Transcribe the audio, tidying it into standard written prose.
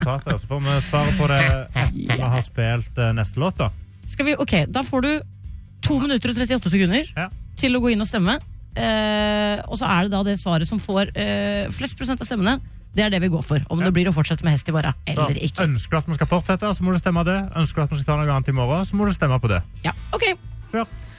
resultatet, så får vi svare på det etter vi har spilt neste låt da. Ok, da får du 2 minutter og 38 sekunder til å gå inn og stemme. Og så er det da det svaret som får flest prosent av stemmene. Det er det vi går for, om det blir å fortsette med hest i våra eller ikke. Ønsker du at vi skal fortsette, så må du stemme det. Ønsker du at vi skal ta noe annet i morgen, så må du stemme på det. Ja, ok. Kjør.